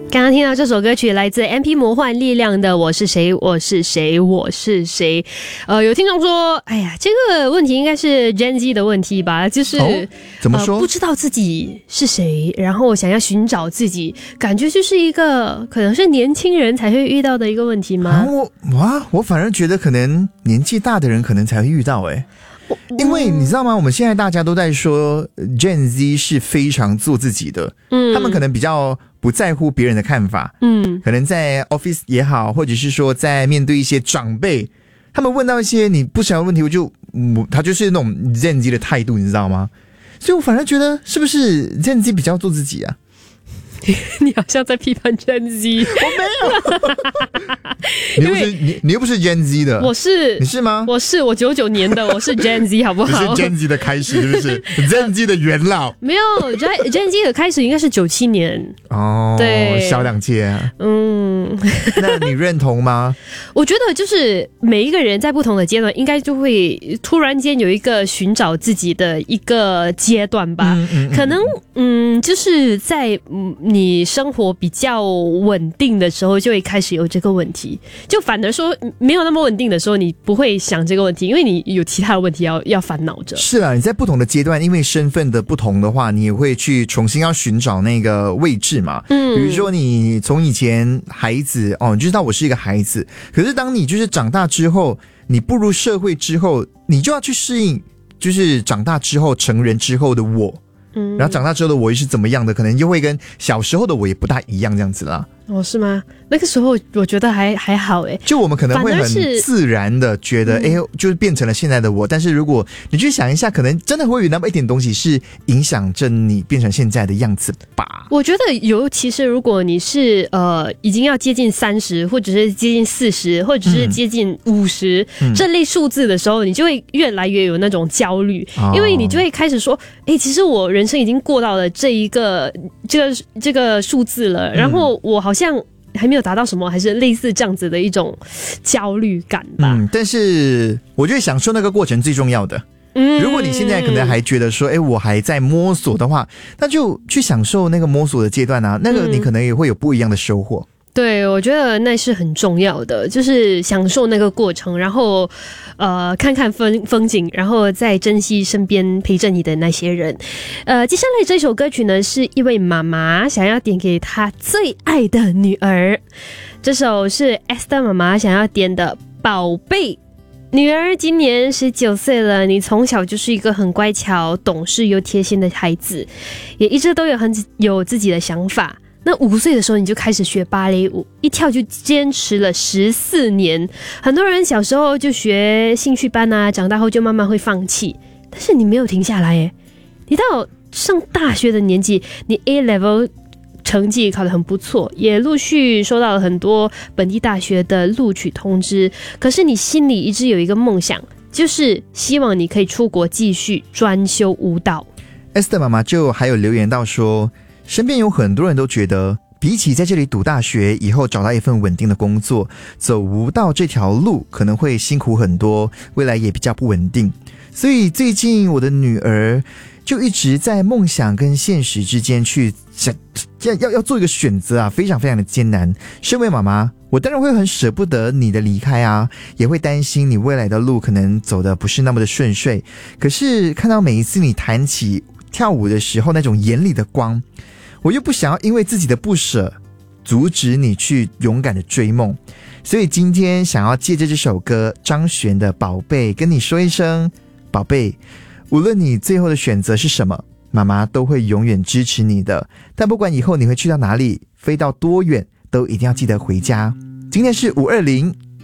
刚刚听到这首歌曲来自 MP 魔幻力量的我是谁我是谁我是谁。有听众说哎呀这个问题应该是 Gen Z 的问题吧，就是、 怎么说、 不知道自己是谁，然后想要寻找自己，感觉就是一个可能是年轻人才会遇到的一个问题吗？ 我反而觉得可能年纪大的人可能才会遇到因为你知道吗，我们现在大家都在说 Gen Z 是非常做自己的，他们可能比较不在乎别人的看法，可能在 office 也好，或者是说在面对一些长辈，他们问到一些你不想要的问题，他就是那种 Gen Z 的态度，你知道吗？所以我反而觉得是不是 Gen Z 比较做自己啊？ 你好像在批判 Gen Z。 我没有你又不是 Gen Z 的。 你是吗？我99年的，我是 Gen Z 好不好？ 你是 Gen Z 的开始是不是Gen Z 的元老？ 没有 Gen Z 的开始应该是97年哦，对， 小2届啊。那你认同吗？ 我觉得就是每一个人在不同的阶段应该就会突然间有一个寻找自己的一个阶段吧。可能就是在你生活比较稳定的时候就会开始有这个问题，就反而说没有那么稳定的时候你不会想这个问题，因为你有其他的问题要烦恼着。是啊，你在不同的阶段因为身份的不同的话，你也会去重新要寻找那个位置嘛。比如说你从以前孩子你就知道我是一个孩子，可是当你就是长大之后，你步入社会之后，你就要去适应就是长大之后成人之后的我，然后长大之后的我又是怎么样的，可能又会跟小时候的我也不大一样这样子啦。 是吗？那个时候我觉得还好就我们可能会很自然的觉得就是变成了现在的我，但是如果你去想一下，可能真的会有那么一点东西是影响着你变成现在的样子吧。 我觉得尤其是如果你是已经要接近30或者是接近40或者是接近50这类数字的时候，你就会越来越有那种焦虑，因为你就会开始说其实我人生已经过到了这个数字了，然后我好像还没有达到什么，还是类似这样子的一种焦虑感吧。 但是我觉得享受那个过程最重要的。如果你现在可能还觉得说我还在摸索的话，那就去享受那个摸索的阶段啊，那个你可能也会有不一样的收获。 对，我觉得那是很重要的，就是享受那个过程，然后看看风景，然后再珍惜身边陪着你的那些人。接下来这首歌曲呢，是一位妈妈想要点给她最爱的女儿，这首是 Esther 妈妈想要点的宝贝。女儿今年19岁了，你从小就是一个很乖巧、懂事又贴心的孩子，也一直都有自己的想法。那5岁的时候你就开始学芭蕾舞，一跳就坚持了14年。很多人小时候就学兴趣班啊，长大后就慢慢会放弃，但是你没有停下来耶。你到上大学的年纪，你 A level 成绩考得很不错，也陆续收到了很多本地大学的录取通知，可是你心里一直有一个梦想，就是希望你可以出国继续专修舞蹈。 Esther 妈妈就还有留言到说，身边有很多人都觉得比起在这里读大学以后找到一份稳定的工作，走舞蹈这条路可能会辛苦很多，未来也比较不稳定。所以最近我的女儿就一直在梦想跟现实之间去要做一个选择啊，非常非常的艰难。身为妈妈，我当然会很舍不得你的离开啊，也会担心你未来的路可能走得不是那么的顺遂。可是看到每一次你弹起跳舞的时候那种眼里的光，我又不想要因为自己的不舍阻止你去勇敢的追梦。所以今天想要借着这首歌张悬的宝贝跟你说一声，宝贝，无论你最后的选择是什么，妈妈都会永远支持你的。但不管以后你会去到哪里，飞到多远，都一定要记得回家。今天是520